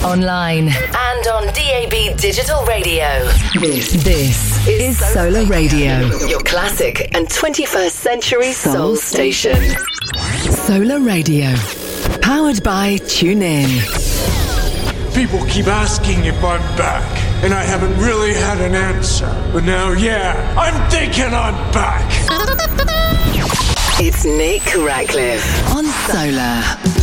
online, and on DAB Digital Radio. This is Solar Radio, your classic and 21st century soul station. Solar Radio, powered by TuneIn. People keep asking if I'm back, and I haven't really had an answer. But now, yeah, I'm thinking I'm back. It's Nick Ratcliffe on Solar.